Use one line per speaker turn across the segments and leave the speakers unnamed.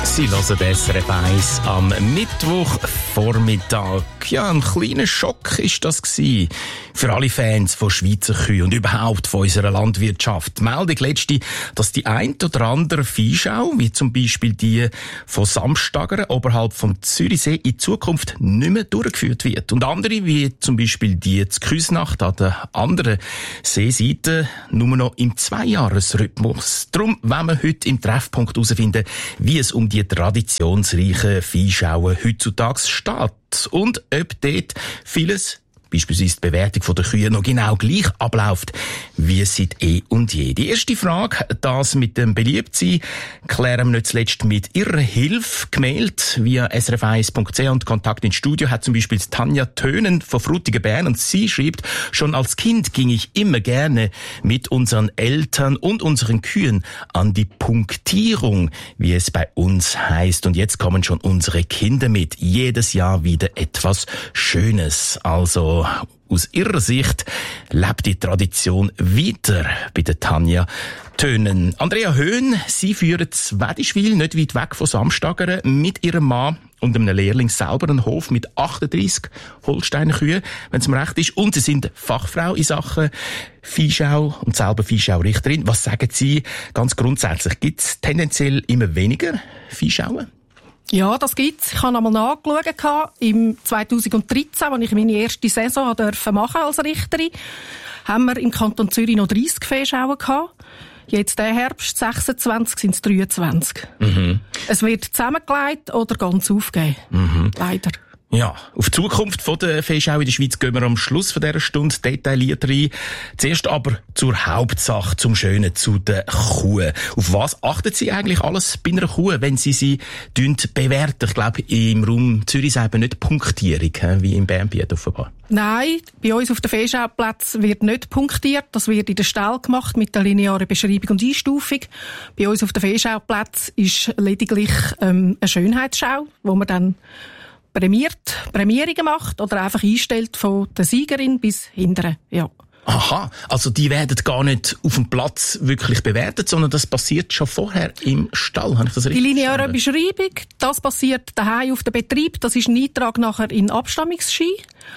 Sie hören SRF 1 am Mittwochvormittag. Ja, ein kleiner Schock ist das gewesen für alle Fans von Schweizer Kühen und überhaupt von unserer Landwirtschaft. Die Meldung letzte, dass die ein oder andere Viehschau, wie zum Beispiel die von Samstagern oberhalb vom Zürichsee, in Zukunft nicht mehr durchgeführt wird. Und andere, wie zum Beispiel die zu Küsnacht an der anderen Seeseite, nur noch im 2-Jahres-Rhythmus. Darum wollen wir heute im Treffpunkt herausfinden, wie es um die traditionsreichen Viehschauen heutzutage steht und ob dort vieles, beispielsweise die Bewertung der Kühe, noch genau gleich abläuft wie seit und je. Die erste Frage, das mit dem Beliebtsein, klären wir nicht zuletzt mit Ihrer Hilfe. Gemeldet via srf1.ch und Kontakt ins Studio hat zum Beispiel Tanja Tönen von Frutigen-Bern und sie schreibt, schon als Kind ging ich immer gerne mit unseren Eltern und unseren Kühen an die Punktierung, wie es bei uns heißt. Und jetzt kommen schon unsere Kinder mit. Jedes Jahr wieder etwas Schönes. Also aus ihrer Sicht lebt die Tradition weiter bei der Tanja Tönen. Andrea Höhn, sie führen Wedischwil, nicht weit weg von Samstagern, mit ihrem Mann und einem Lehrling selber einen Hof mit 38 Holsteiner Kühen, wenn es mir recht ist. Und sie sind Fachfrau in Sachen Viehschau und selber Viehschaurichterin. Was sagen Sie ganz grundsätzlich? Gibt es tendenziell immer weniger Viehschauen?
Ja, das gibt's. Ich habe einmal nachgeschaut. Im 2013, als ich meine erste Saison machen durfte als Richterin, haben wir im Kanton Zürich noch 30 Viehschauen gehabt. Jetzt der Herbst 26 sind es 23. Mhm. Es wird zusammengelegt oder ganz aufgegeben. Mhm. Leider.
Ja, auf die Zukunft der Viehschau in der Schweiz gehen wir am Schluss von dieser Stunde detailliert rein. Zuerst aber zur Hauptsache, zum Schönen, zu den Kuhen. Auf was achten Sie eigentlich alles bei einer Kuh, wenn Sie bewerten? Ich glaube, im Raum Zürich eben nicht Punktierung, wie im Bernbiet offenbar.
Nein, bei uns auf den Viehschauplätzen wird nicht punktiert. Das wird in der Stall gemacht mit der linearen Beschreibung und Einstufung. Bei uns auf den Viehschauplätzen ist lediglich eine Schönheitsschau, wo man dann Prämierungen macht oder einfach einstellt von der Siegerin bis hinterher, ja.
Aha, also die werden gar nicht auf dem Platz wirklich bewertet, sondern das passiert schon vorher im Stall. Habe ich das richtig
Die lineare Beschreibung, das passiert daheim auf dem Betrieb. Das ist ein Eintrag nachher in Abstammungsschein.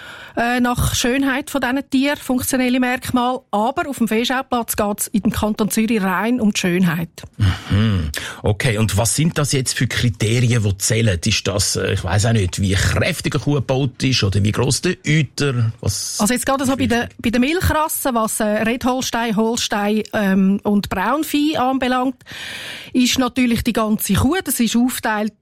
Nach Schönheit von diesen Tieren, funktionelle Merkmale. Aber auf dem Viehschauplatz geht es in dem Kanton Zürich rein um die Schönheit.
Mhm. Okay, und was sind das jetzt für Kriterien, die zählen? Ist das, ich weiss auch nicht, wie kräftig eine Kuh gebaut ist oder wie gross der Euter?
Also jetzt gerade so bei den Milchrassen, was Red Holstein, Holstein und Braunvieh anbelangt, ist natürlich die ganze Kuh, das ist aufgeteilt,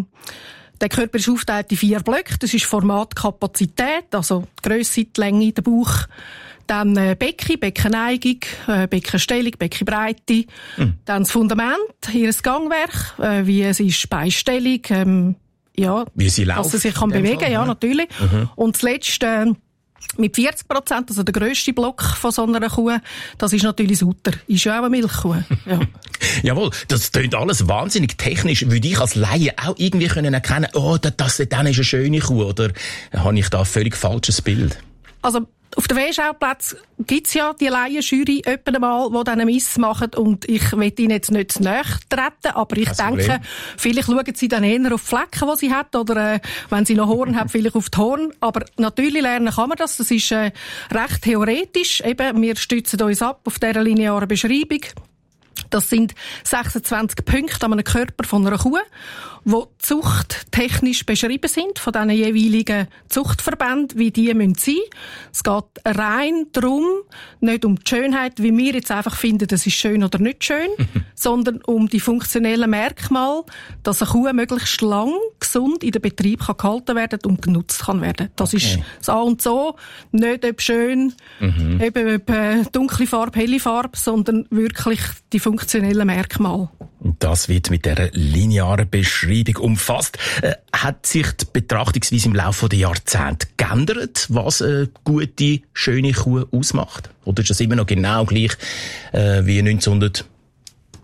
der Körper ist aufgeteilt in 4 Blöcke. Das ist Format, Kapazität, also die Grösse, die Länge, der Bauch. Dann Becken, Beckenneigung, Beckenstellung, Beckenbreite. Dann das Fundament, ihr Gangwerk, wie es ist, Beinstellung, ja,
wie sie laufen,
dass sie sich bewegen kann, ja, natürlich. Mhm. Und das Letzte, mit 40%, also der grösste Block von so einer Kuh, das ist natürlich das Uter. Ist ja auch eine Milchkuh. Ja.
Jawohl, das klingt alles wahnsinnig technisch. Würde ich als Laie auch irgendwie erkennen können, oh, das ist eine schöne Kuh, oder habe ich da ein völlig falsches Bild?
Also, auf den Viehschauplätzen gibt's ja die Laienjury öppen mal, die dann eine Miss machen, und ich will ihnen jetzt nicht zu nahe treten, aber ich denke, vielleicht schauen sie dann eher auf die Flecken, die sie hat, oder wenn sie noch Horn hat, vielleicht auf die Horn. Aber natürlich lernen kann man das ist recht theoretisch. Eben, wir stützen uns ab auf dieser linearen Beschreibung. Das sind 26 Punkte an einem Körper von einer Kuh, die zuchttechnisch beschrieben sind von diesen jeweiligen Zuchtverbänden, wie die sein müssen. Es geht rein darum, nicht um die Schönheit, wie wir jetzt einfach finden, das ist schön oder nicht schön, sondern um die funktionellen Merkmale, dass eine Kuh möglichst lang, gesund in den Betrieb gehalten werden und genutzt kann werden. Das ist das A und so. Nicht ob schön, eben ob dunkle Farbe, helle Farbe, sondern wirklich die funktionellen Merkmale.
Das wird mit dieser linearen Beschreibung umfasst. Hat sich die Betrachtungsweise im Laufe der Jahrzehnte geändert, was eine gute, schöne Kuh ausmacht? Oder ist das immer noch genau gleich wie 1980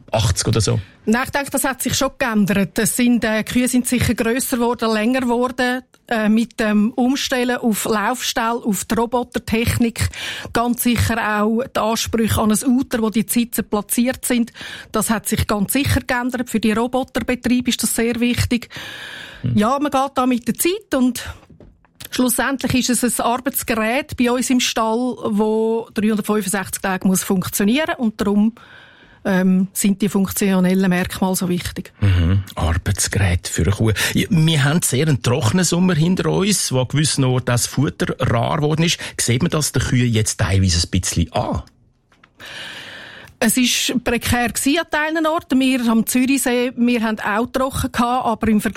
80 oder so?
Nein, ich denke, das hat sich schon geändert. Kühe sind sicher grösser geworden, länger geworden. Mit dem Umstellen auf Laufstall, auf die Robotertechnik, ganz sicher auch die Ansprüche an ein Uter, wo die Zitzen platziert sind. Das hat sich ganz sicher geändert. Für die Roboterbetriebe ist das sehr wichtig. Ja, man geht da mit der Zeit und schlussendlich ist es ein Arbeitsgerät bei uns im Stall, das 365 Tage muss funktionieren und darum sind die funktionellen Merkmale so wichtig.
Arbeitsgerät für eine Kuh. Ja, wir haben sehr einen trockenen Sommer hinter uns, wo an gewissen Orten das Futter rar geworden ist. Sieht man das den Kühen jetzt teilweise ein bisschen an?
Es war prekär an teilen Orten. Wir am Zürichsee, wir haben auch trocken gehabt, aber im Vergleich